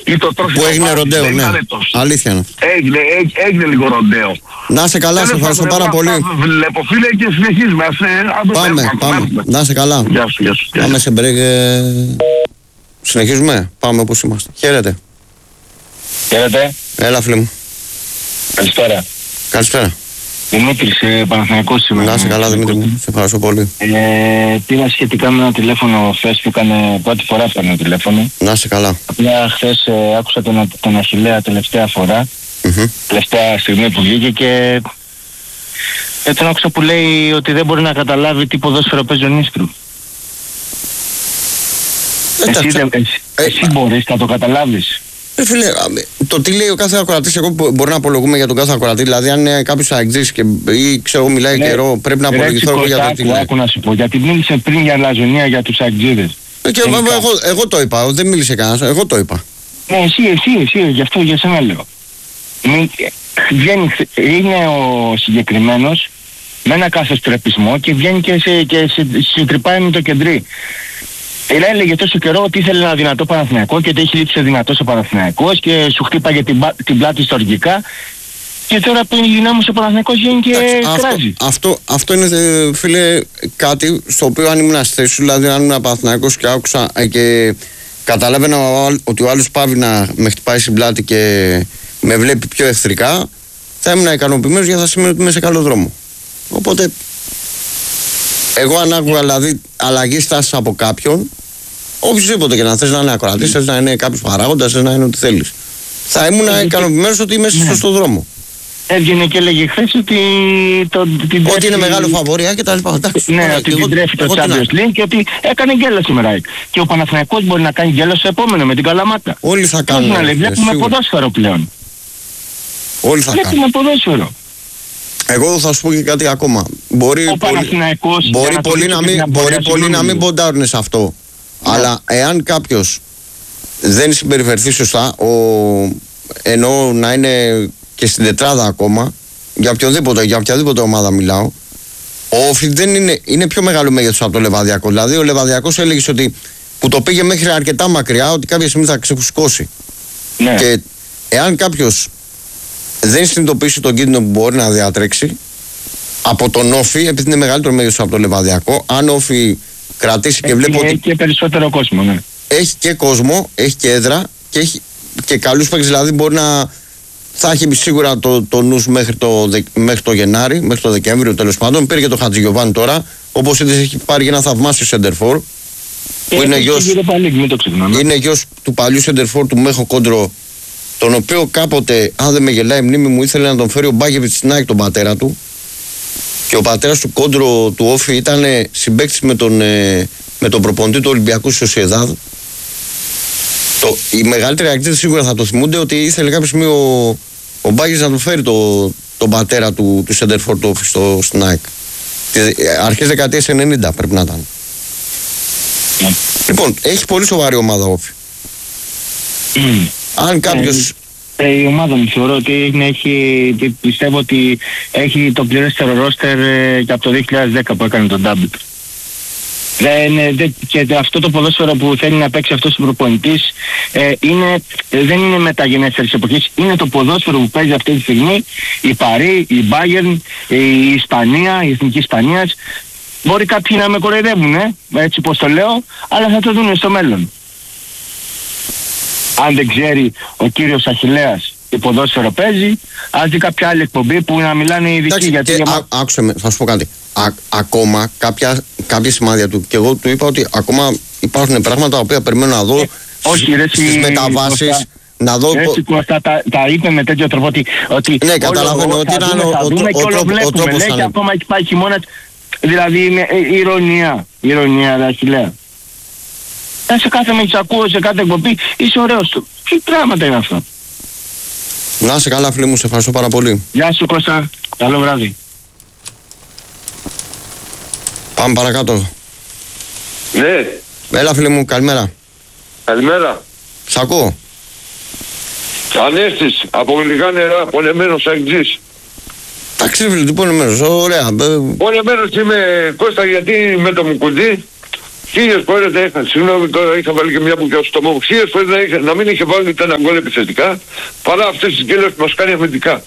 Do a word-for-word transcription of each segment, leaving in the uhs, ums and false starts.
ή το τρόφιμο. Που έγινε ροντέο, ναι. Αλήθεια είναι. Έγινε, έγινε λίγο ροντέο. Να σε καλά, σε ευχαριστώ πάρα πολύ. Βλέπω φίλε και συνεχίζουμε. Πάμε, πάμε. Να σε καλά. Γεια σου, γεια σου. Πάμε σε break. Συνεχίζουμε. Πάμε όπως είμαστε. Χαίρετε. Χαίρετε. Έλα, φίλε μου. Καλησπέρα. Καλησπέρα. Δημήτρης, ε, Παναθηναϊκός σήμερα. Να είσαι καλά, Δημήτρη μου. Σε ευχαριστώ πολύ. Ε, πήρα σχετικά με ένα τηλέφωνο χθες που έκανε πρώτη φορά αυτό το τηλέφωνο. Να είσαι καλά. Απλά χθες ε, άκουσα τον, τον Αχιλλέα τελευταία φορά. Mm-hmm. Τελευταία στιγμή που βγήκε και ε, τον άκουσα που λέει ότι δεν μπορεί να καταλάβει τι ποδόσφαιρο παίζει ο Νίστρου. Εντάξει, εσύ δεν, εσύ, ε, εσύ ε, μπορείς να το καταλάβεις. Ε, φίλε, το τι λέει ο κάθε ακροατής, εγώ μπορεί να απολογούμε για τον κάθε ακροατή. Δηλαδή, αν είναι κάποιος αεξής και ή ξέρω εγώ μιλάει ναι, καιρό, πρέπει να απολογηθώ εγώ για το τι λέει. Άκου να σου πω, γιατί μίλησε πριν για λαζονία για τους αεξίδες. Ε, και εγώ, εγώ, εγώ το είπα, δεν μίλησε κανένας, εγώ το είπα. Ναι, εσύ, εσύ, εσύ, γι' αυτό για σένα λέω. Μη, βγαίνει, είναι ο συγκεκριμένος με ένα καθεστρεπισμό και βγαίνει και, σε, και σε, συντρυπάει με το κεντρί. Έλεγε τόσο καιρό ότι ήθελε ένα δυνατό Παναθηναϊκό και ότι έχει λείψει ο δυνατός ο Παναθηναϊκός και σου χτύπαγε την, την πλάτη στοργικά. Και τώρα που είναι δυνάμος ο Παναθηναϊκός βγαίνει και κράζει. Αυτό, αυτό, αυτό είναι, φίλε, κάτι στο οποίο αν ήμουν στη θέση σου, δηλαδή αν ήμουν Παναθηναϊκός και άκουσα και καταλάβαινα ότι ο άλλος πάβει να με χτυπάει στην πλάτη και με βλέπει πιο εχθρικά, θα ήμουν ικανοποιημένος γιατί θα σημαίνει ότι είμαι σε καλό δρόμο. Οπότε, εγώ αν άκουγα δηλαδή αλλαγή στάσης από κάποιον, οποιοδήποτε και να θες να είναι ακροατής, θες να είναι κάποιος παράγοντας, θες να είναι ό,τι θέλεις, θα ήμουν ε, ικανοποιημένος ότι είμαι ναι. στο δρόμο. Έβγαινε και έλεγε χθες ότι το, την ότι είναι μεγάλο φαβοριά και τα λοιπά. Εντάξει, ναι, ότι την τρέφει το Champions League και ότι έκανε γκέλα σήμερα. Και ο Παναθηναϊκός μπορεί να κάνει γκέλα στο επόμενο με την Καλαμάτα. Όλοι θα κάνουν. Να λέει, βλέπουμε ποδόσφαιρο πλέον. Όλοι θα βλέπουμε κάνουν. ποδόσφαιρο. Εγώ θα σου πω και κάτι ακόμα. Μπορεί ο πολύ, μπορεί να, πολύ να μην, μπορεί πολύ να μην ποντάρουν σε αυτό. Yeah. Αλλά εάν κάποιος δεν συμπεριφερθεί σωστά, ο, εννοώ να είναι και στην τετράδα ακόμα, για οποιοδήποτε, για οποιαδήποτε ομάδα μιλάω, ο Όφη δεν είναι, είναι πιο μεγάλο μέγεθος από το Λεβαδιακό. Δηλαδή ο Λεβαδιακός έλεγε ότι που το πήγε μέχρι αρκετά μακριά ότι κάποια στιγμή θα ξεφουσκώσει. Yeah. Και εάν κάποιος δεν συνειδητοποιήσει τον κίνδυνο που μπορεί να διατρέξει από τον Όφη, επειδή είναι μεγαλύτερο μέγεθος από το Λεβαδιακό, αν ο Όφη κρατήσει και βλέπει ότι. Έχει και περισσότερο κόσμο, ναι. Έχει και κόσμο, έχει και έδρα και, έχει και καλούς παίκτες, δηλαδή μπορεί να. Θα έχει σίγουρα το, το νους μέχρι το, μέχρι το Γενάρη, μέχρι το Δεκέμβριο τέλος πάντων. Πήρε και το Χατζηγιοβάνι τώρα. Όπως είδες, έχει πάρει ένα θαυμάσιο σεντερφόρ. Που είναι γιος, είναι γιος του παλιού σεντερφόρ του Μέχο Κόντρο, τον οποίο κάποτε, αν δεν με γελάει η μνήμη μου, ήθελε να τον φέρει ο Μπάκεβιτς στην ΑΕΚ τον πατέρα του. Και ο πατέρας του Κόντρο του Όφη ήταν συμπαίκτης με τον, με τον προπονητή του Ολυμπιακού Σοσιεδάδ. Το, οι μεγαλύτεροι αεκτήτες σίγουρα θα το θυμούνται ότι ήθελε κάποια στιγμή ο, ο Μπάκεβιτς να του φέρει το, τον πατέρα του, του σεντερφόρ του Όφη στο, στην ΑΕΚ. Αρχές δεκαετίας ενενήντα πρέπει να ήταν. Mm. Λοιπόν, έχει πολύ σοβαρή ομάδα Όφη. Mm. Αν κάποιος... Ε, ε, η ομάδα μου θεωρώ ότι έχει, πιστεύω ότι έχει το πληρέστερο ρόστερ ε, και από το δύο χιλιάδες δέκα που έκανε τον double. Δεν, δε, και αυτό το ποδόσφαιρο που θέλει να παίξει αυτός ο προπονητής ε, είναι, ε, δεν είναι μεταγενέστερης εποχής, είναι το ποδόσφαιρο που παίζει αυτή τη στιγμή η Παρί, η Bayern, η Ισπανία, η Εθνική Ισπανίας. Μπορεί κάποιοι να με κοροϊδεύουν, ε, έτσι πως το λέω, αλλά θα το δουν στο μέλλον. Αν δεν ξέρει ο κύριος Αχιλλέας τι ποδόσφαιρο παίζει, ας δει κάποια άλλη εκπομπή που να μιλάνε οι ειδικοί. Γιατί και, για... α, άκουσε με, θα σου πω κάτι. Α, ακόμα κάποια, κάποια σημάδια του, και εγώ του είπα ότι ακόμα υπάρχουν πράγματα τα οποία περιμένω να δω ε, όχι, ρε, στις μεταβάσεις. Κώστα, να δω... Έτσι Κώστα, τα, τα είπε με τέτοιο τρόπο ότι... ότι ναι, καταλαβαίνω ότι ήταν ο, ο, ο, ο τρόπος. Λέει και ακόμα έχει πάει χειμώνας. Δηλαδή είναι ε, ηρωνία. Ηρωνία, ρε Αχιλλέα. Σε κάθε με ακούω, σε κάθε εκπομπή, είσαι ωραίος του. Τι πράγματα είναι αυτά. Να είσαι καλά, φίλε μου, σε ευχαριστώ πάρα πολύ. Γεια σου Κώστα, καλό βράδυ. Πάμε παρακάτω. Ναι. Έλα, φίλε μου, καλημέρα. Καλημέρα. Σ' ακούω. Ανέστης, από γλυκά νερά, πονεμένος αγγζής. Εντάξει, φίλε, τι πονεμένος, ωραία. Πονεμένος είμαι, Κώστα, γιατί με το Μουκουντή Χίλιες φορές να είχαν, συγγνώμη τώρα είχα βάλει και μια μπουκιά στο στόμα μου, χίλιες φορές να, είχα, να μην είχε βάλει ούτε ένα γκολ επιθετικά, παρά αυτές τις γκέλες που μας κάνει αμυντικά.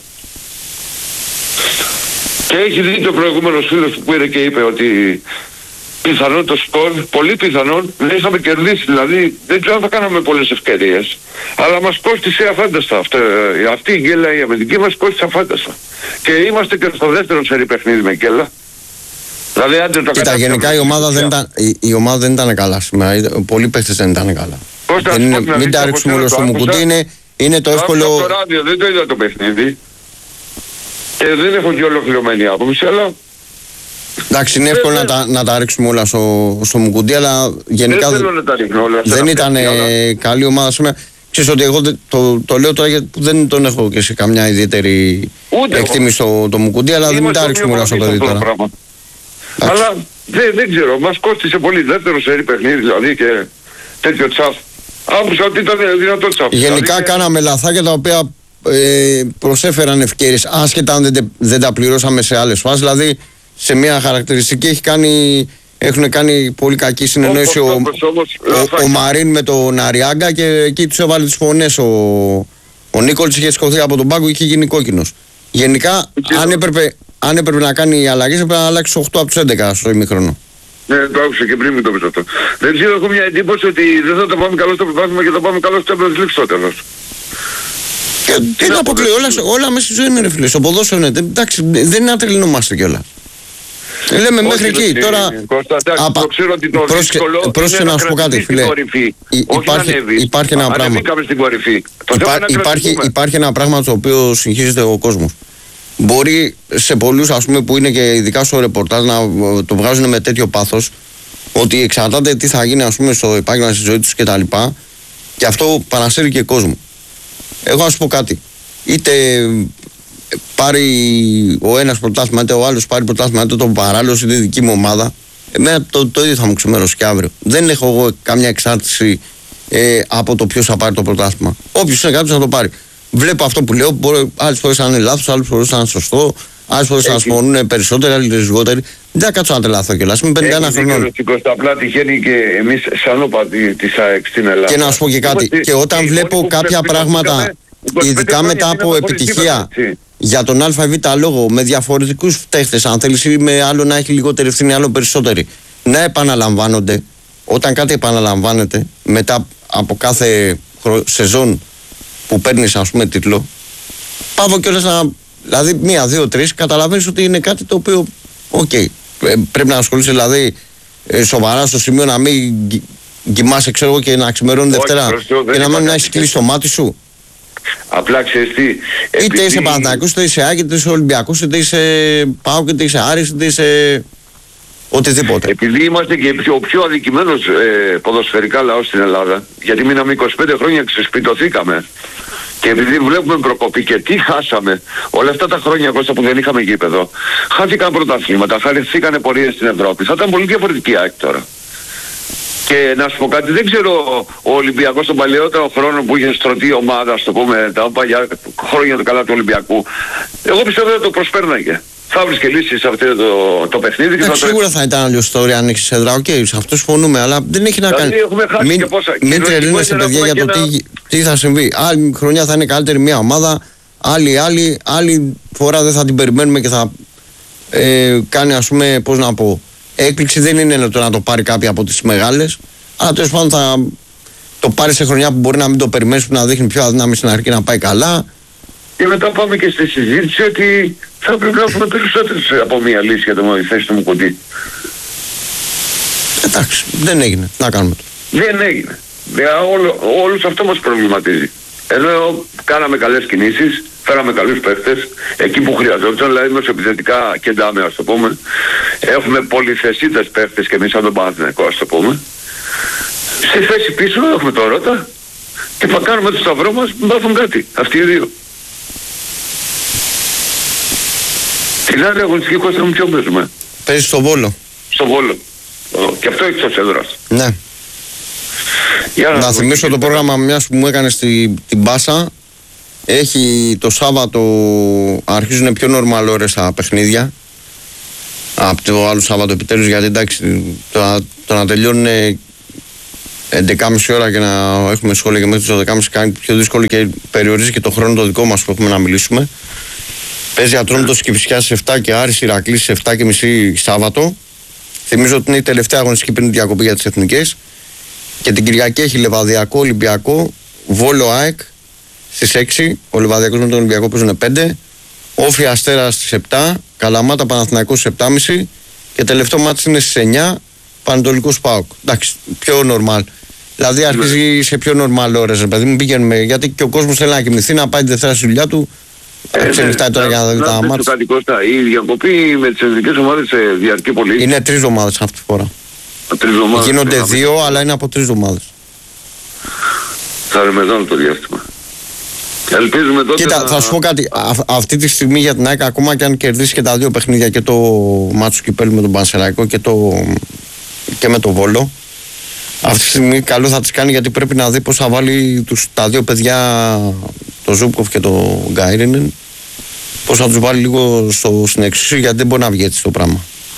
Και έχει δει το προηγούμενος φίλος που πήρε και είπε ότι πιθανόν το σκορ, πολύ πιθανόν να είχαμε κερδίσει, δηλαδή δεν ξέρω αν θα κάναμε πολλές ευκαιρίες, αλλά μας κόστησε αφάνταστα αυτό, αυτή η γκέλα η αμυντική μας κόστησε αφάνταστα. Και είμαστε και στο δεύτερο σερί παιχνίδι με γκέλα. Δηλαδή, άντε το Κοίτα, γενικά η ομάδα, δεν ήταν, η, η ομάδα δεν ήταν καλά σήμερα. Πολλοί παίχτες δεν ήταν καλά. Κώστα, δεν είναι, μην τα ρίξουμε όλο στο Μουκουντή. Είναι, είναι το εύκολο. Το ράδιο, δεν το είδα το παιχνίδι. Και δεν έχω και ολοκληρωμένη άποψη, αλλά. Εντάξει, είναι εύκολο να τα, να τα ρίξουμε όλα στο, στο Μουκουντή, αλλά γενικά δεν, θέλω να τα ρίχνω όλα, δεν ήταν ε, καλή ομάδα σήμερα. Ξέρεις ότι εγώ το, το λέω τώρα γιατί δεν τον έχω και σε καμιά ιδιαίτερη εκτίμηση στο το Μουκουντή, αλλά δεν τα ρίξουμε όλα στο παιδί τώρα. Αλλά δεν, δεν ξέρω, μας κόστησε πολύ δεύτερο σερί παιχνίδι δηλαδή και τέτοιο τσαφ. Άκουσα ότι ήταν δυνατό τσαφ. Γενικά δηλαδή, κάναμε λαθάκια τα οποία ε, προσέφεραν ευκαιρίες, άσχετα αν δεν, δεν τα πληρώσαμε σε άλλες φάσεις. Δηλαδή σε μια χαρακτηριστική έχει κάνει, έχουν κάνει πολύ κακή συνεννόηση ο, όπως, όπως, ο, ο Μαρίν με τον Αριάγκα και εκεί τους έβαλε τις φωνές. Ο, ο Νίκολς είχε σηκωθεί από τον πάγκο και είχε γίνει κόκκινος. Γενικά αν έπρεπε, αν έπρεπε να κάνει αλλαγές έπρεπε να αλλάξει οκτώ από τους έντεκα στο ημίχρονο. Ναι, το άκουσα και πριν μην το πεις αυτό. Δεν ξέρω, έχω μια εντύπωση ότι δεν θα το πάμε καλό στο πρωτάθλημα και θα πάμε καλό στο Champions League στο τέλος. Τι να αποκλείω, όλα, όλα μέσα στη ζωή είναι ρε φίλε. Στο ποδόσφαιρο είναι. Εντάξει, δεν είναι να τρελνόμαστε κιόλας. Λέμε μέχρι εκεί. Τώρα. Πρόσεχε να σου πω κάτι, φίλε. Υπάρχει ένα πράγμα. Υπάρχει ένα πράγμα το οποίο συγχύζεται ο κόσμος. Μπορεί σε πολλούς, ας πούμε, που είναι και ειδικά στο ρεπορτάζ να το βγάζουν με τέτοιο πάθος ότι εξαρτάται τι θα γίνει, ας πούμε, στο επάγγελμα, στη ζωή τους κτλ. Και αυτό παρασύρει και κόσμο. Εγώ να σου πω κάτι. Είτε πάρει ο ένας πρωτάθλημα, είτε ο άλλος πάρει πρωτάθλημα, είτε τον παράλληλος, είτε η δική μου ομάδα, εμένα το, το ίδιο θα μου ξημερώσει και αύριο. Δεν έχω εγώ καμιά εξάρτηση ε, από το ποιος θα πάρει το πρωτάθλημα. Όποιος είναι κάποιος θα το πάρει. Βλέπω αυτό που λέω, άλλες φορές θα είναι λάθος, άλλες φορές θα είναι σωστό, άλλες φορές θα συμφωνούν περισσότεροι, άλλες λιγότεροι. Δεν θα κάτσω να τρελαθώ κιόλας. Είμαι πενήντα ένα χρονών. Απλά τυχαίνει και εμείς σαν όπαδοι της ΑΕΚ στην Ελλάδα. Και να σου πω και κάτι. Και όταν βλέπω κάποια πράγματα, ειδικά μετά από επιτυχία, για τον ΑΒ λόγο, με διαφορετικούς φταίχτες, αν θέλεις, ή με άλλο να έχει λιγότερη ευθύνη, άλλο περισσότερη, να επαναλαμβάνονται. Όταν κάτι επαναλαμβάνεται μετά από κάθε σεζόν που παίρνεις, ας πούμε, τίτλο, πάω κιόλας να. Δηλαδή, μία, δύο, τρεις, καταλαβαίνεις ότι είναι κάτι το οποίο. Οκ. Okay, πρέπει να ασχολείσαι δηλαδή σοβαρά στο σημείο να μην κοιμάσαι, ξέρω εγώ, και να ξημερώνει Δευτέρα και να μην έχεις κλείσει το μάτι σου. Απλά ξέρεις τι. Είτε επειδή... είσαι Παναθηναϊκός, είτε είσαι ΑΕΚ, είτε είσαι Ολυμπιακός, είτε είσαι ΠΑΟΚ, είτε είσαι Άρης, είτε είσαι οτιδήποτε. Επειδή είμαστε και ο πιο αδικημένος ε, ποδοσφαιρικά λαός στην Ελλάδα, γιατί μείναμε είκοσι πέντε χρόνια ξεσπιτωθήκαμε. Και επειδή βλέπουμε προκοπή και τι χάσαμε όλα αυτά τα χρόνια, Κώστα, που δεν είχαμε γήπεδο, χάθηκαν πρωταθλήματα, χαθήκανε πορείες στην Ευρώπη. Θα ήταν πολύ διαφορετική ΑΕΚ τώρα. Και να σου πω κάτι, δεν ξέρω ο Ολυμπιακός τον παλαιότερο χρόνο που είχε στρωτή ομάδα, στο πούμε, τα παλιά χρόνια του καλά του Ολυμπιακού, εγώ πιστεύω ότι το προσπέρναγε. Θα βρεις και λύσεις σε αυτό το, το παιχνίδι. Και θα σίγουρα θα ήταν άλλη ιστορία αν έχεις έδρα. Οκ, okay, σε αυτό συμφωνούμε, αλλά δεν έχει να δηλαδή, κάνει. Μην, μην τρελαίνεσαι, παιδιά, για το ένα... τι, τι θα συμβεί. Άλλη χρονιά θα είναι καλύτερη μια ομάδα, άλλη, άλλη, άλλη φορά δεν θα την περιμένουμε και θα ε, κάνει, ας πούμε, πώς να πω. Έκπληξη δεν είναι το να το πάρει κάποια από τις μεγάλες, αλλά τέλος πάντων θα το πάρει σε χρονιά που μπορεί να μην το περιμένεις, που να δείχνει πιο αδύναμη στην αρχή, να πάει καλά. Και μετά πάμε και στη συζήτηση ότι θα πρέπει να έχουμε περισσότερες από μία λύση για τη θέση του Μουκουντή. Εντάξει, δεν έγινε. Να κάνουμε το. Δεν έγινε. Όλο, όλους αυτό μας προβληματίζει. Ενώ κάναμε καλές κινήσεις, φέραμε καλούς παίχτες, εκεί που χρειαζόταν, δηλαδή μεσοεπιθετικά κεντάμε, ας το πούμε. Έχουμε πολυθεσίτες παίχτες και εμείς σαν τον Παναθηναϊκό, ας το πούμε. Στη θέση πίσω έχουμε το Ρώτα και θα κάνουμε το σταυρό μας, μάθουν κάτι. Αυτοί οι δύο. Την άλλη αγωνιστική, Κώστα μου, ποιο παίζουμε? Παίζει στο Βόλο. Στο Βόλο. Και αυτό εκτός έδρας. Ναι. Για να, να θυμίσω το πρόγραμμα μιας που μου έκανε στην την Πάσα. Έχει το Σάββατο, αρχίζουν πιο normal ώρες τα παιχνίδια από το άλλο Σάββατο επιτέλους, γιατί εντάξει το, το το να τελειώνουν έντεκα και μισή ώρα και να έχουμε σχόλια και μέχρι τις δώδεκα και μισή κάνει πιο δύσκολο και περιορίζει και το χρόνο το δικό μας που έχουμε να μιλήσουμε. Παίζει Ατρόμητος Κηφισιάς σε επτά και Άρης Ηρακλής σε επτά και μισή Σάββατο. Θυμίζω ότι είναι η τελευταία αγωνιστική πριν τη διακοπή για τις εθνικές. Και την Κυριακή έχει Λεβαδιακό Ολυμπιακό, Βόλο ΑΕΚ στις έξι. Ο Λεβαδιακός με τον Ολυμπιακό παίζουν πέντε. Όφη Αστέρας στις επτά. Καλαμάτα Παναθηναϊκός στις επτά και μισή. Και τελευταίο μάτς είναι στις εννιά. Πανετολικός ΠΑΟΚ. Εντάξει, πιο νορμάλ. Δηλαδή αρχίζει σε πιο νορμάλ ώρες. Δηλαδή μην πηγαίνουμε, γιατί και ο κόσμος θέλει να κοιμηθεί, να πάει τη Δευτέρα στη δουλειά του. Ε, Ξενυχτάει τώρα για να δει τα μάτς. Η διακοπή με τις εθνικές ομάδες διαρκεί πολύ. Είναι τρεις εβδομάδες αυτή τη φορά. Τρεις εβδομάδες. Γίνονται δύο, αλλά είναι από τρεις εβδομάδες. Θα είναι μεγάλο το διάστημα. Ελπίζουμε τότε. Κοίτα, να... θα σου πω κάτι. Α, αυτή τη στιγμή για την ΑΕΚ, ακόμα και αν κερδίσει και τα δύο παιχνίδια, και το μάτσο του Κυπέλλου με τον Πανσεραϊκό και, το... και με τον Βόλο, αυτή τη στιγμή καλό θα τις κάνει, γιατί πρέπει να δει πώς θα βάλει τους, τα δύο παιδιά, το Ζούπκοφ και το Γκάιρινεν, πώς θα τους βάλει λίγο στο, στην εξουσία, γιατί δεν μπορεί να βγει έτσι το πράγμα.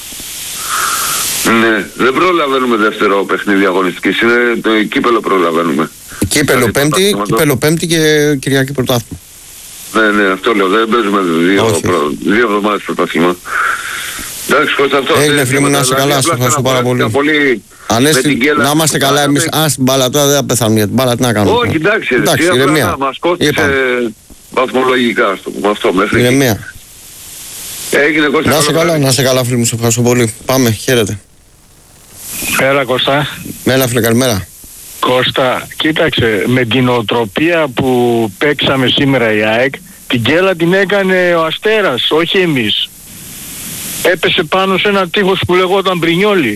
Ναι, δεν προλαβαίνουμε δεύτερο παιχνίδι αγωνιστικής, είναι το κύπελλο προλαβαίνουμε. Κύπελλο πέμπτη, κύπελλο πέμπτη και Κυριακή πρωτάθλημα. Ναι, ναι, αυτό λέω, δεν παίζουμε δύο, προ... δύο εβδομάδες πρωτάθλημα. Εντάξει, Κώστα, αυτό... Έγινε φίλοι μου, να είσαι καλά, σε ευχαριστώ πάρα πολύ. πολύ... Αν έτσι, να είμαστε καλά εμείς, ας την μπάλα τώρα δεν θα πεθάνουμε για την μπάλα, τι να κάνουμε. Όχι, εντάξει, εντάξει, ηρεμία. Μας κόστησε βαθμολογικά, ας το πούμε αυτό μέχρι. Ηρεμία. Έγινε, Κώστα. Να είσαι καλά, να είσαι καλά φίλοι μου, σε ευχαριστώ πολύ. Πάμε, χαίρετε. Έλα Κώστα. Έλα φίλε, καλημέρα. Κώστα, κοίταξε, με την οτροπία που παίξαμε σήμερα η ΑΕΚ, την γκέλα την έκανε ο Αστέρας, όχι εμείς. Έπεσε πάνω σε ένα τείχος που λεγόταν Μπρινιόλι.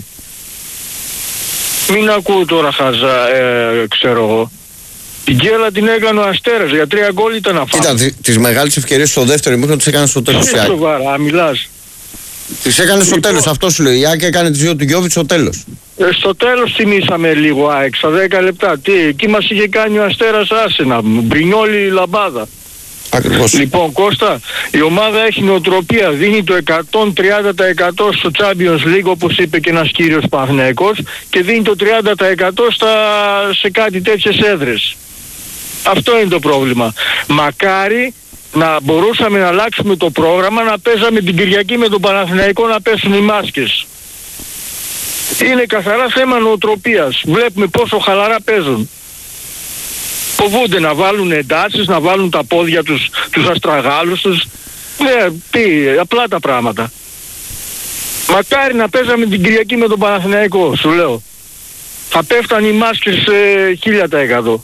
Μην ακούω τώρα χαζά, ε, ξέρω εγώ. Την γκέλα την έκανε ο Αστέρας, για τρία γκολ ήταν να φάμε. Κοίτα, τις μεγάλες ευκαιρίες στο δεύτερο ημίχρονο τις έκανε στο τέλος. Τι σοβαρά, μιλάς. Τις έκανε στο Λοιπόν, τέλος, αυτό σου λέει. Η ΑΕΚ έκανε τις δύο του Γιώβιτ στο τέλος. Ε, στο τέλος θυμήσαμε λίγο ΑΕΚ, στα δέκα λεπτά. Τι, εκεί μας είχε κάνει ο Αστέρας άσενα, Μπρινιόλι λαμπάδα. Ακριβώς. Λοιπόν Κώστα, η ομάδα έχει νοοτροπία, δίνει το εκατόν τριάντα τοις εκατό στο Champions League, όπως είπε και ένας κύριος Παναθηναϊκός, και δίνει το τριάντα τοις εκατό στα, σε κάτι τέτοιες έδρες. Αυτό είναι το πρόβλημα. Μακάρι να μπορούσαμε να αλλάξουμε το πρόγραμμα, να παίζαμε την Κυριακή με τον Παναθηναϊκό να πέσουν οι μάσκες. Είναι καθαρά θέμα νοοτροπίας. Βλέπουμε πόσο χαλαρά παίζουν. Φοβούνται να βάλουν εντάσεις, να βάλουν τα πόδια τους, τους αστραγάλους τους. Ναι, τι, απλά τα πράγματα. Μακάρι να παίζαμε την Κυριακή με τον Παναθηναϊκό, σου λέω. Θα πέφταν οι μάσκες ε, χίλια τοις εκατό.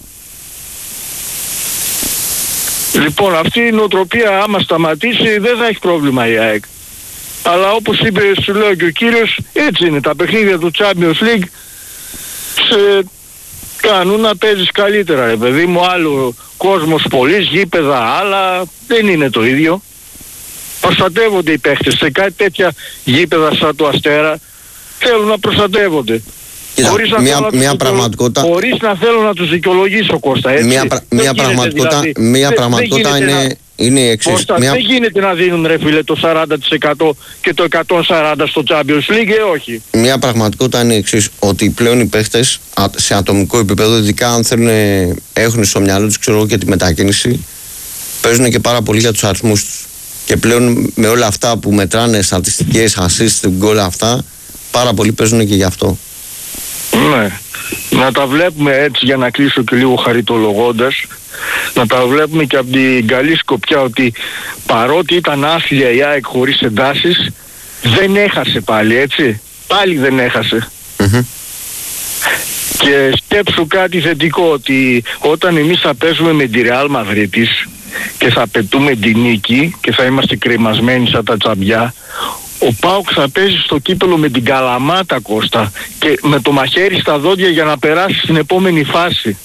Λοιπόν, αυτή η νοοτροπία άμα σταματήσει δεν θα έχει πρόβλημα η ΑΕΚ. Αλλά όπως είπε, σου λέω και ο κύριος, έτσι είναι. Τα παιχνίδια του Champions League σε κάνουν να παίζεις καλύτερα, ρε παιδί μου. Άλλο κόσμος πολλής, γήπεδα άλλα, δεν είναι το ίδιο. Προστατεύονται οι παίχτες σε κάτι τέτοια γήπεδα σαν το Αστέρα. Θέλουν να προστατεύονται. Κοίτα, χωρίς να, μια, θέλω μια να πραγματικότητα... χωρίς να θέλω να τους δικαιολογήσω, Κώστα, έτσι. Μια, πρα... μια πραγματικότητα, δηλαδή. μια δεν, πραγματικότητα δεν είναι, να... είναι η εξής. Κώστα, μια... δεν γίνεται να δίνουν, ρε φίλε, το σαράντα τοις εκατό και το εκατόν σαράντα τοις εκατό στο Champions League, ε, όχι. Μια πραγματικότητα είναι η εξής, ότι πλέον οι παίχτες σε ατομικό επίπεδο, ειδικά αν θέλουν, έχουν στο μυαλό τους, ξέρω, και τη μετακίνηση, παίζουν και πάρα πολύ για τους αριθμούς τους. Και πλέον με όλα αυτά που μετράνε, στατιστικές, assist, γκολ, αυτά, πάρα πολλοί παίζουν και γι' αυτό. Ναι. Να τα βλέπουμε έτσι, για να κλείσω και λίγο χαριτολογώντας, να τα βλέπουμε και από την καλή σκοπιά ότι παρότι ήταν άθλια η ΑΕΚ χωρίς εντάσεις, δεν έχασε πάλι, έτσι. Πάλι δεν έχασε. Mm-hmm. Και σκέψου κάτι θετικό, ότι όταν εμείς θα παίζουμε με τη Ρεάλ Μαδρίτης και θα πετούμε τη νίκη και θα είμαστε κρεμασμένοι σαν τα τσαμπιά, ο ΠΑΟΚ θα παίζει στο κύπελλο με την Καλαμάτα, Κώστα, και με το μαχαίρι στα δόντια για να περάσει στην επόμενη φάση.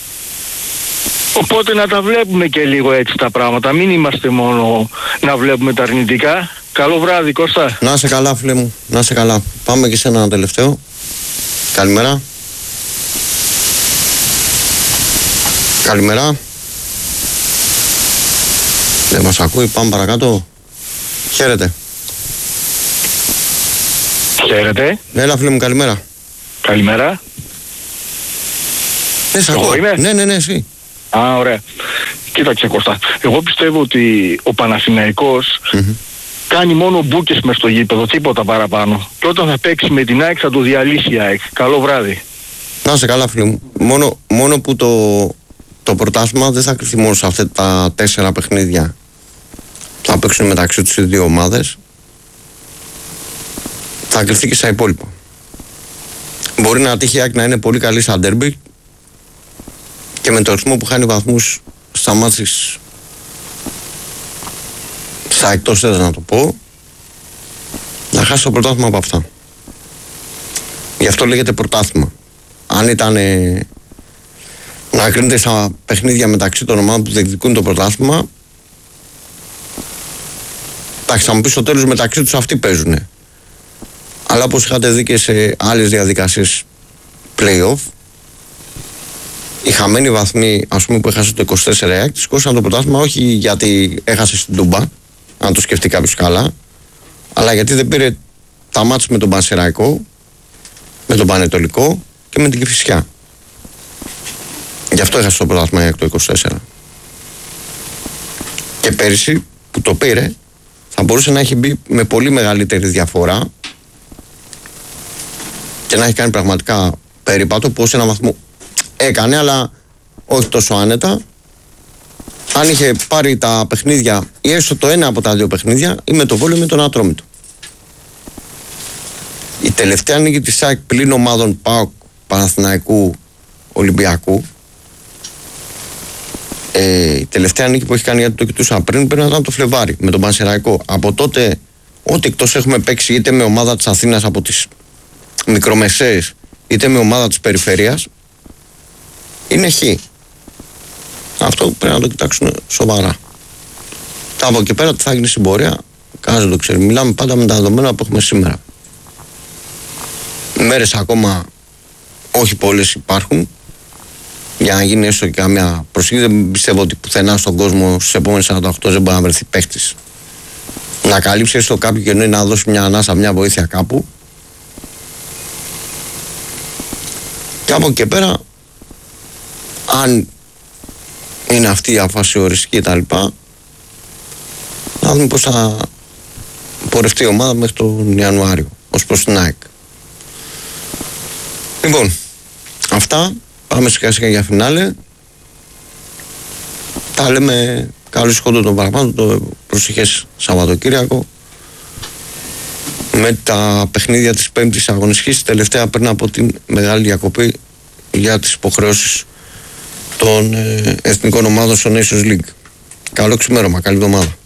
Οπότε να τα βλέπουμε και λίγο έτσι τα πράγματα. Μην είμαστε μόνο να βλέπουμε τα αρνητικά. Καλό βράδυ, Κώστα. Να είσαι καλά, φίλε μου. Να είσαι καλά. Πάμε και σε ένα τελευταίο. Καλημέρα. Καλημέρα. Δεν μας ακούει. Πάμε παρακάτω. Χαίρετε. Χαίρετε. Έλα, φίλε μου, καλημέρα. Καλημέρα. Ναι, σ' Εγώ ακούω. είμαι? Ναι, ναι, ναι, εσύ. Α, ωραία. Κοίταξε Κώστα, εγώ πιστεύω ότι ο Παναθηναϊκός Mm-hmm. κάνει μόνο μπούκες μες στο γήπεδο, τίποτα παραπάνω. Και όταν θα παίξει με την ΑΕΚ θα το διαλύσει η ΑΕΚ. Καλό βράδυ. Να είσαι καλά, φίλε μου. Μόνο, μόνο που το, το πρωτάθλημα δεν θα κρυφθεί μόνο σε αυτά τα τέσσερα παιχνίδια που θα παίξουν μεταξύ τους οι δύο ομάδες. Θα κρυφθεί και στα υπόλοιπα. Μπορεί να τύχει η ΑΕΚ να είναι πολύ καλή στα ντέρμπι και με το ρυθμό που χάνει βαθμούς στα μάτσεις στα εκτός έδρας, να το πω, να χάσει το πρωτάθλημα από αυτά. Γι' αυτό λέγεται πρωτάθλημα. Αν ήταν ε, να κρίνεται στα παιχνίδια μεταξύ των ομάδων που διεκδικούν το πρωτάθλημα, εντάξει, θα μου πει στο τέλος μεταξύ τους αυτοί παίζουν. Αλλά όπως είχατε δει και σε άλλες διαδικασίες play-off, οι χαμένοι βαθμοί, ας πούμε, που έχασε το είκοσι τέσσερα ΑΕΚ, σηκώσαν το πρωτάθλημα όχι γιατί έχασε στην Τούμπα, αν το σκεφτεί κάποιος καλά, αλλά γιατί δεν πήρε τα μάτς με τον Πανσεραϊκό, με τον Πανετολικό και με την Κηφισιά. Γι' αυτό έχασε το πρωτάθλημα ΑΕΚ το είκοσι τέσσερα. Και πέρυσι που το πήρε, θα μπορούσε να έχει μπει με πολύ μεγαλύτερη διαφορά και να έχει κάνει πραγματικά περίπατο που ως ένα βαθμό έκανε, αλλά όχι τόσο άνετα. Αν είχε πάρει τα παιχνίδια ή έστω το ένα από τα δύο παιχνίδια ή με το Βόλιο ή με τον Ατρόμητο. Η τελευταία νίκη της ΑΕΚ πλην ομάδων ΠΑΟΚ, Παναθηναϊκού, Ολυμπιακού, ε, η τελευταία νίκη που έχει κάνει, γιατί το κοιτούσα πριν, πρέπει να ήταν το Φλεβάρι με τον Πανσεραϊκό. Από τότε, ό,τι εκτός έχουμε παίξει είτε με ομάδα της Αθήνας από τις μικρομεσαίες είτε με ομάδα της περιφέρειας, είναι χ. Αυτό πρέπει να το κοιτάξουν σοβαρά. Από εκεί πέρα τι θα γίνει στην πορεία, κανένας δεν το ξέρει. Μιλάμε πάντα με τα δεδομένα που έχουμε σήμερα. Μέρες ακόμα όχι πολλές υπάρχουν για να γίνει έστω και καμιά προσοχή. Δεν πιστεύω ότι πουθενά στον κόσμο στις επόμενες σαράντα οκτώ δεν μπορεί να βρεθεί παίχτης να καλύψει έστω κάποιο κενό ή να δώσει μια ανάσα, μια βοήθεια κάπου. Και από εκεί πέρα, αν είναι αυτή η αφάση οριστική και τα λοιπά, να δούμε πώς θα πορευτεί η ομάδα μέχρι τον Ιανουάριο ως προς την ΑΕΚ. Λοιπόν, αυτά, πάμε σιγά σιγά για φινάλε. Τα λέμε καλώς σχόντων των παραπάνω το προσεχές Σαββατοκύριακο με τα παιχνίδια της πέμπτης αγωνιστικής, τελευταία πριν από την μεγάλη διακοπή για τις υποχρεώσεις των ε, εθνικών ομάδων στο Nations League. Καλό ξημέρωμα, καλή εβδομάδα.